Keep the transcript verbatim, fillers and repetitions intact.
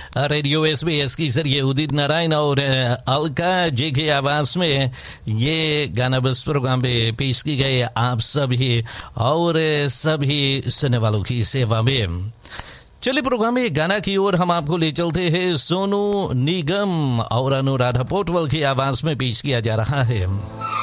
Radio SBS की जरिए उदित नारायण और अलका जी की आवाज में ये गाना बस प्रोग्राम पे पेश की गए आप सभी और सभी सुनने वालों की सेवा में। चलिए प्रोग्राम में गाना की ओर हम आपको ले चलते हैं। सोनू निगम और अनुराधा पोटवल की आवाज में पेश किया जा रहा है।